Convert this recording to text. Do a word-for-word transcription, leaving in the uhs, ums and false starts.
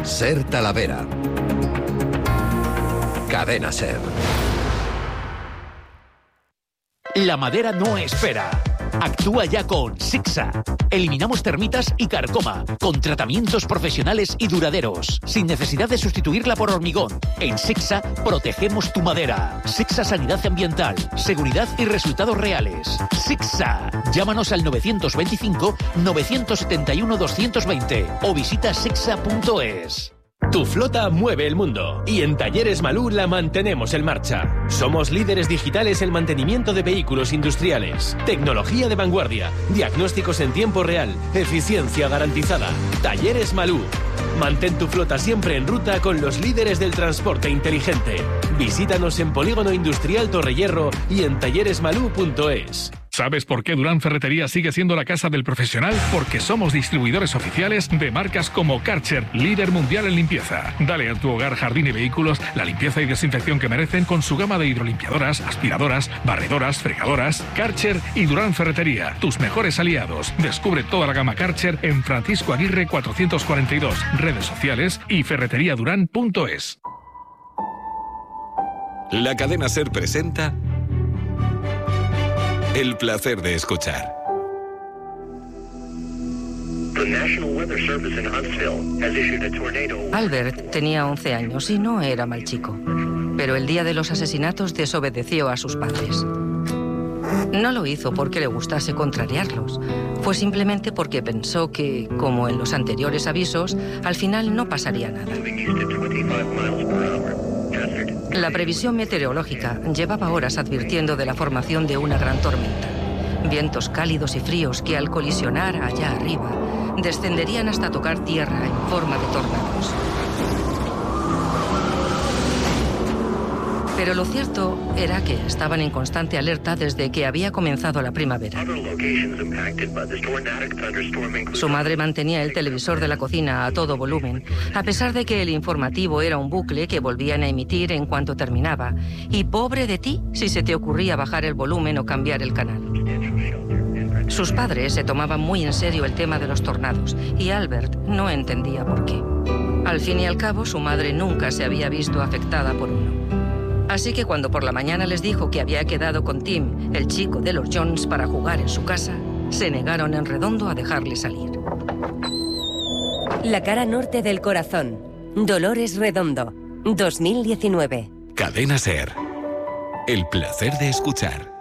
Ser Talavera. Cadena Ser. La madera no espera. Actúa ya con Sixa. Eliminamos termitas y carcoma, con tratamientos profesionales y duraderos, sin necesidad de sustituirla por hormigón. En Sixa protegemos tu madera. Sixa Sanidad Ambiental, seguridad y resultados reales. Sixa. Llámanos al novecientos veinticinco, novecientos setenta y uno, doscientos veinte o visita sixa punto es. Tu flota mueve el mundo y en Talleres Malú la mantenemos en marcha. Somos líderes digitales en mantenimiento de vehículos industriales, tecnología de vanguardia, diagnósticos en tiempo real, eficiencia garantizada. Talleres Malú. Mantén tu flota siempre en ruta con los líderes del transporte inteligente. Visítanos en Polígono Industrial Torrehierro y en talleres malú punto es. ¿Sabes por qué Durán Ferretería sigue siendo la casa del profesional? Porque somos distribuidores oficiales de marcas como Karcher, líder mundial en limpieza. Dale a tu hogar, jardín y vehículos la limpieza y desinfección que merecen con su gama de hidrolimpiadoras, aspiradoras, barredoras, fregadoras. Karcher y Durán Ferretería, tus mejores aliados. Descubre toda la gama Karcher en Francisco Aguirre cuatrocientos cuarenta y dos, redes sociales y ferretería durán punto es. La Cadena Ser presenta El placer de escuchar. Albert tenía once años y no era mal chico, pero el día de los asesinatos desobedeció a sus padres. No lo hizo porque le gustase contrariarlos, fue simplemente porque pensó que, como en los anteriores avisos, al final no pasaría nada. La previsión meteorológica llevaba horas advirtiendo de la formación de una gran tormenta. Vientos cálidos y fríos que al colisionar allá arriba descenderían hasta tocar tierra en forma de tornados. Pero lo cierto era que estaban en constante alerta desde que había comenzado la primavera. Su madre mantenía el televisor de la cocina a todo volumen, a pesar de que el informativo era un bucle que volvían a emitir en cuanto terminaba. Y pobre de ti si se te ocurría bajar el volumen o cambiar el canal. Sus padres se tomaban muy en serio el tema de los tornados y Albert no entendía por qué. Al fin y al cabo, su madre nunca se había visto afectada por uno. Así que cuando por la mañana les dijo que había quedado con Tim, el chico de los Jones, para jugar en su casa, se negaron en redondo a dejarle salir. La cara norte del corazón. Dolores Redondo. dos mil diecinueve. Cadena Ser. El placer de escuchar.